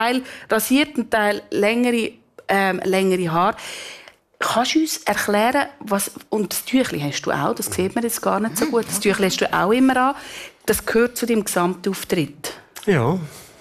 Teil rasiert, ein Teil längere Haare. Kannst du uns erklären, und das Tüchli hast du auch, das sieht man jetzt gar nicht so gut, das Tüchli hast du auch immer an, das gehört zu deinem Gesamtauftritt. Ja.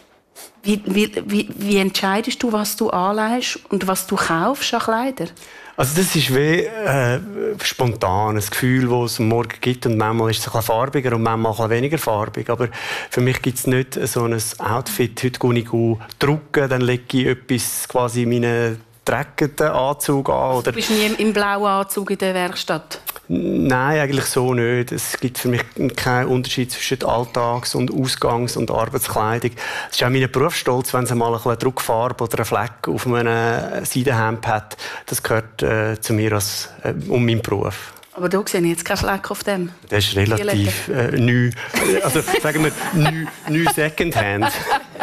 Wie entscheidest du, was du anlegst und was du kaufst an Kleider? Also das ist wie spontan, ein Gefühl, das es am Morgen gibt. Und manchmal ist es ein bisschen farbiger und manchmal ein bisschen weniger farbig. Aber für mich gibt es nicht so ein Outfit. Heute gehe ich drucken, dann lege ich etwas quasi in meinen dreckenden Anzug an. Oder... Du bist nie im blauen Anzug in der Werkstatt? Nein, eigentlich so nicht. Es gibt für mich keinen Unterschied zwischen Alltags- und Ausgangs- und Arbeitskleidung. Es ist auch mein Berufsstolz, wenn es mal eine Druckfarbe oder einen Fleck auf einem Seidenhemd hat. Das gehört zu mir um meinen Beruf. Aber da sehe ich jetzt keinen Fleck auf dem. Das ist relativ neu. Also sagen wir neu Secondhand.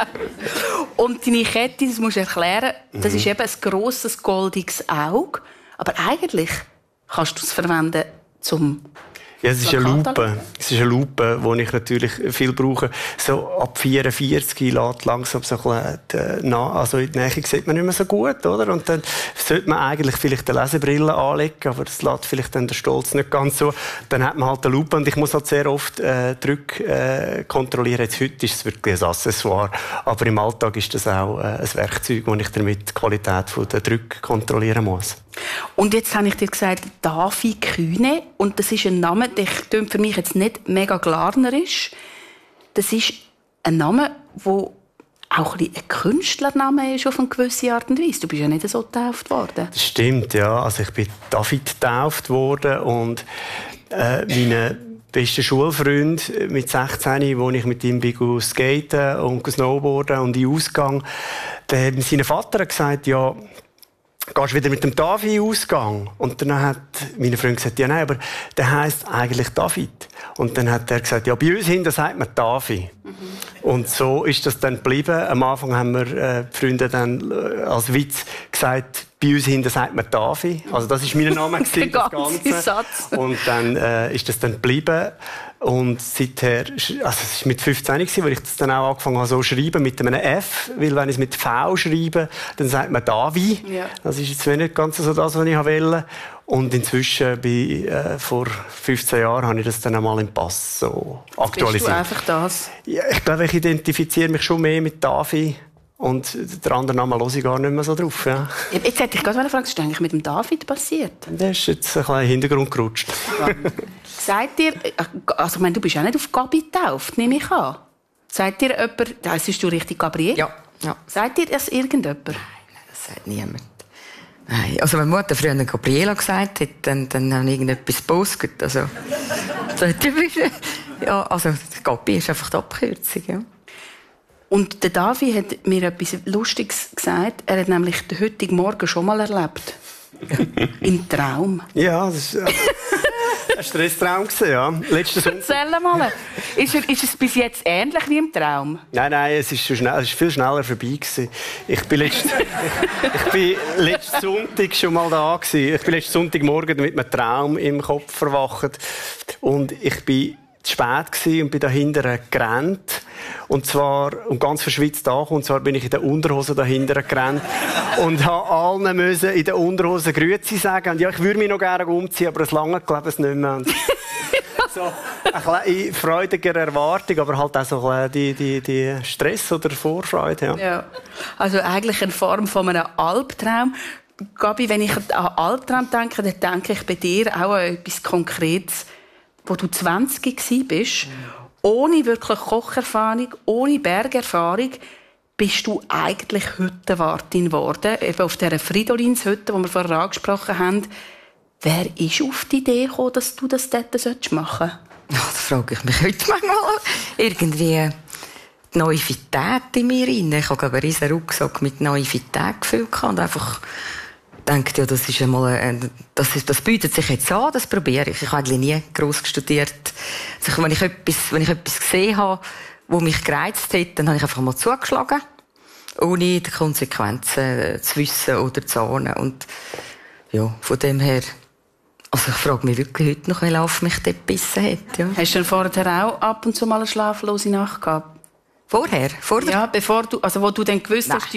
Und deine Kette, das musst du erklären, das ist eben ein grosses, goldiges Auge. Aber eigentlich kannst du es verwenden zum... Ja, es ist eine Lupe. Es ist eine Lupe, die ich natürlich viel brauche. So ab 44 lässt langsam so ein bisschen also in der Nähe sieht man nicht mehr so gut, oder? Und dann sollte man eigentlich vielleicht eine Lesebrille anlegen, aber das lässt vielleicht dann der Stolz nicht ganz so. Dann hat man halt eine Lupe und ich muss halt sehr oft Drücke kontrollieren. Jetzt, heute ist es wirklich ein Accessoire, aber im Alltag ist das auch ein Werkzeug, wo ich damit die Qualität der Drücke kontrollieren muss. Und jetzt habe ich dir gesagt, Davi Kühne. Und das ist ein Name, der klingt für mich jetzt nicht mega glarnerisch. Das ist ein Name, der auch ein Künstlername ist auf eine gewisse Art und Weise. Du bist ja nicht so getauft worden. Das stimmt, ja. Also ich bin David getauft worden und mein bester Schulfreund mit 16, wo ich mit ihm skaten und snowboarden und in Ausgang, sein Vater hat gesagt, ja, gehst du wieder mit dem Davi Ausgang? Und dann hat meine Freundin gesagt, ja nein, aber der heisst eigentlich David. Und dann hat er gesagt, ja, bei uns hinten sagt man Davi. Und so ist das dann geblieben. Am Anfang haben wir die Freunde dann als Witz gesagt, bei uns hinten sagt man Davi. Also das war mein Name, das Ganze. Satz. Und dann ist das dann geblieben. Und seither, also es war mit 15, als ich das dann auch angefangen habe, so zu schreiben, mit einem F, weil wenn ich es mit V schreibe, dann sagt man Davi. Ja. Das ist jetzt nicht ganz so das, was ich wollte. Und inzwischen, vor 15 Jahren, habe ich das dann einmal im Pass so aktualisiert. Bist du einfach das? Ja, ich glaube, ich identifiziere mich schon mehr mit Davi. Und der andere Name höre ich gar nicht mehr so drauf. Ja. Jetzt hätte ich gerade eine Frage, was ist eigentlich mit dem David passiert? Der ist jetzt ein bisschen in den Hintergrund gerutscht. Sagt ihr, also ich meine, du bist ja nicht auf Gabi getauft, nehme ich an. Sagt dir jemand, heisst du richtig Gabriele? Ja. Sagt dir das irgendjemand? Nein, das sagt niemand. Nein, also wenn Mutter früher Gabriela gesagt hat, dann habe ich irgendetwas gepostet. Also, ja, also Gabi ist einfach die Abkürzung, ja. Und der Davi hat mir etwas Lustiges gesagt. Er hat nämlich den heutigen Morgen schon mal erlebt. Im Traum. Ja, das ist ein Stresstraum gewesen, ja. Erzähl mal. Ist es bis jetzt ähnlich wie im Traum? Nein, es ist viel schneller vorbei gewesen. Ich bin letzten Sonntag schon mal da gewesen. Ich bin letzten Sonntagmorgen mit einem Traum im Kopf verwacht. Und ich bin zu spät gewesen und bin dahinter gerannt. Und ganz verschwitzt angekommen. Und zwar bin ich in der Unterhose dahinter gerannt. Und habe allen müssen in der Unterhose Grüezi sagen. Und ja, ich würde mich noch gerne umziehen, aber es lange glaube ich nicht mehr. Und so eine freudige Erwartung, aber halt auch so die Stress oder Vorfreude. Ja. Also eigentlich eine Form von einem Albtraum. Gabi, wenn ich an Albtraum denke, dann denke ich bei dir auch an etwas Konkretes, wo du 20 warst. Ohne wirklich Kocherfahrung, ohne Bergerfahrung, bist du eigentlich Hüttenwartin geworden. Eben auf dieser Fridolinshütte, die wir vorher angesprochen haben. Wer ist auf die Idee gekommen, dass du das dort machen sollst? Ja, das frage ich mich heute manchmal. Irgendwie die Naivität in mir rein. Ich habe einen riesen Rucksack mit Naivität gefüllt und einfach denkt, ja, das ist einmal, das bietet sich jetzt an, das probiere ich. Ich habe eigentlich nie gross studiert. Also, wenn ich etwas gesehen habe, das mich gereizt hat, dann habe ich einfach mal zugeschlagen, ohne die Konsequenzen zu wissen oder zu ahnen. Und ja, von dem her, also ich frage mich wirklich heute noch, wie Lauf mich dort gebissen hat. Ja. Hast du denn vorher auch ab und zu mal eine schlaflose Nacht gehabt? Vorher? Vor der Ja, bevor du, also wo du dann gewusst hast,